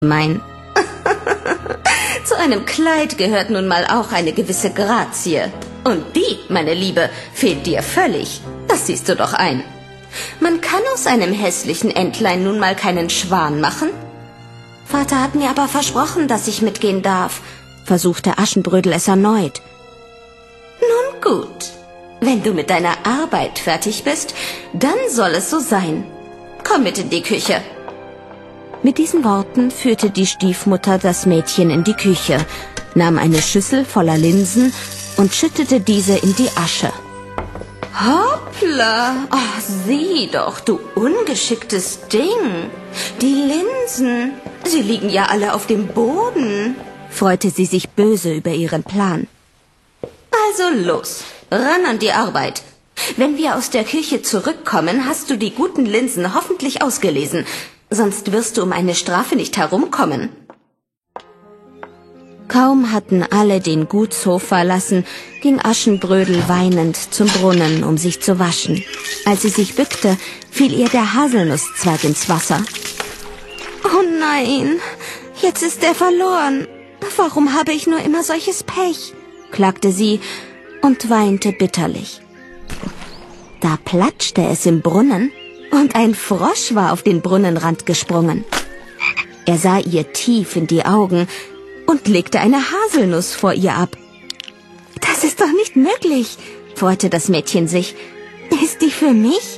Mein. Zu einem Kleid gehört nun mal auch eine gewisse Grazie. Und die, meine Liebe, fehlt dir völlig. Das siehst du doch ein. Man kann aus einem hässlichen Entlein nun mal keinen Schwan machen. Vater hat mir aber versprochen, dass ich mitgehen darf, versuchte Aschenbrödel es erneut. Nun gut, wenn du mit deiner Arbeit fertig bist, dann soll es so sein. Komm mit in die Küche. Mit diesen Worten führte die Stiefmutter das Mädchen in die Küche, nahm eine Schüssel voller Linsen und schüttete diese in die Asche. Hoppla! Oh, sieh doch, du ungeschicktes Ding! Die Linsen, sie liegen ja alle auf dem Boden, freute sie sich böse über ihren Plan. Also los, ran an die Arbeit. Wenn wir aus der Küche zurückkommen, hast du die guten Linsen hoffentlich ausgelesen, sonst wirst du um eine Strafe nicht herumkommen. Kaum hatten alle den Gutshof verlassen, ging Aschenbrödel weinend zum Brunnen, um sich zu waschen. Als sie sich bückte, fiel ihr der Haselnusszweig ins Wasser. Oh nein, jetzt ist er verloren. Warum habe ich nur immer solches Pech? Klagte sie und weinte bitterlich. Da platschte es im Brunnen und ein Frosch war auf den Brunnenrand gesprungen. Er sah ihr tief in die Augen und legte eine Haselnuss vor ihr ab. Das ist doch nicht möglich, freute das Mädchen sich. Ist die für mich?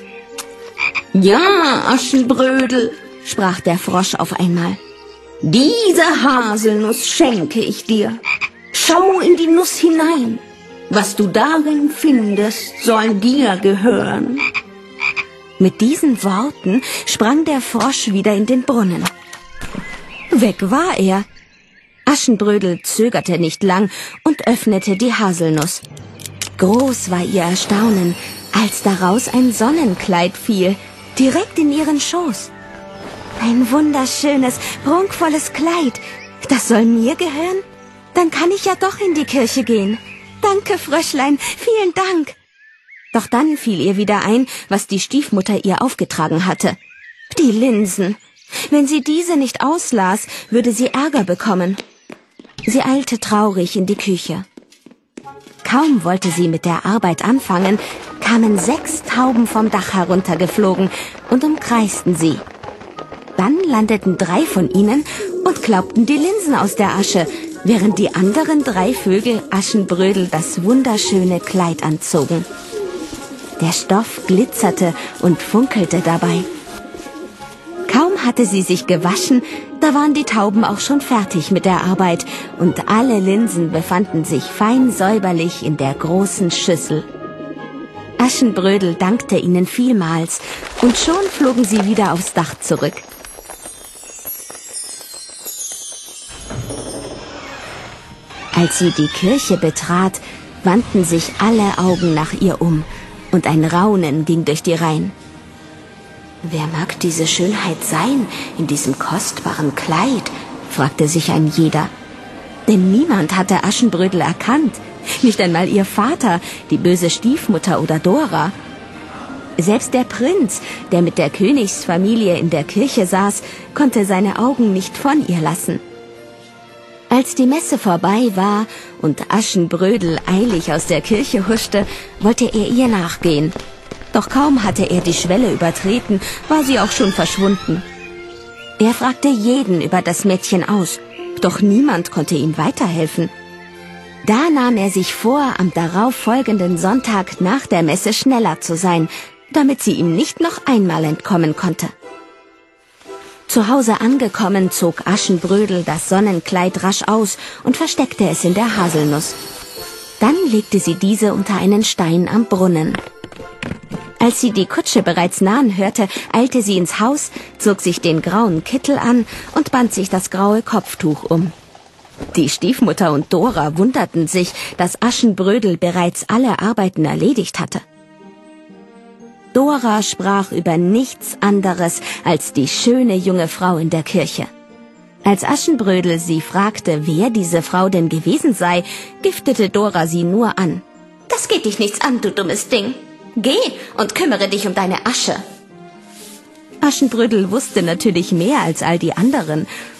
Ja, Aschenbrödel, sprach der Frosch auf einmal. Diese Haselnuss schenke ich dir. Schau in die Nuss hinein. Was du darin findest, soll dir gehören. Mit diesen Worten sprang der Frosch wieder in den Brunnen. Weg war er. Aschenbrödel zögerte nicht lang und öffnete die Haselnuss. Groß war ihr Erstaunen, als daraus ein Sonnenkleid fiel, direkt in ihren Schoß. Ein wunderschönes, prunkvolles Kleid. Das soll mir gehören? Dann kann ich ja doch in die Kirche gehen. Danke, Fröschlein, vielen Dank. Doch dann fiel ihr wieder ein, was die Stiefmutter ihr aufgetragen hatte. Die Linsen. Wenn sie diese nicht auslas, würde sie Ärger bekommen. Sie eilte traurig in die Küche. Kaum wollte sie mit der Arbeit anfangen, kamen 6 Tauben vom Dach heruntergeflogen und umkreisten sie. Dann landeten 3 von ihnen und klaubten die Linsen aus der Asche, während die anderen 3 Vögel Aschenbrödel das wunderschöne Kleid anzogen. Der Stoff glitzerte und funkelte dabei. Kaum hatte sie sich gewaschen, da waren die Tauben auch schon fertig mit der Arbeit und alle Linsen befanden sich fein säuberlich in der großen Schüssel. Aschenbrödel dankte ihnen vielmals und schon flogen sie wieder aufs Dach zurück. Als sie die Kirche betrat, wandten sich alle Augen nach ihr um und ein Raunen ging durch die Reihen. »Wer mag diese Schönheit sein in diesem kostbaren Kleid?« fragte sich ein jeder. Denn niemand hatte Aschenbrödel erkannt, nicht einmal ihr Vater, die böse Stiefmutter oder Dora. Selbst der Prinz, der mit der Königsfamilie in der Kirche saß, konnte seine Augen nicht von ihr lassen. Als die Messe vorbei war und Aschenbrödel eilig aus der Kirche huschte, wollte er ihr nachgehen. Doch kaum hatte er die Schwelle übertreten, war sie auch schon verschwunden. Er fragte jeden über das Mädchen aus, doch niemand konnte ihm weiterhelfen. Da nahm er sich vor, am darauf folgenden Sonntag nach der Messe schneller zu sein, damit sie ihm nicht noch einmal entkommen konnte. Zu Hause angekommen, zog Aschenbrödel das Sonnenkleid rasch aus und versteckte es in der Haselnuss. Dann legte sie diese unter einen Stein am Brunnen. Als sie die Kutsche bereits nahen hörte, eilte sie ins Haus, zog sich den grauen Kittel an und band sich das graue Kopftuch um. Die Stiefmutter und Dora wunderten sich, dass Aschenbrödel bereits alle Arbeiten erledigt hatte. Dora sprach über nichts anderes als die schöne junge Frau in der Kirche. Als Aschenbrödel sie fragte, wer diese Frau denn gewesen sei, giftete Dora sie nur an. »Das geht dich nichts an, du dummes Ding. Geh und kümmere dich um deine Asche.« Aschenbrödel wusste natürlich mehr als all die anderen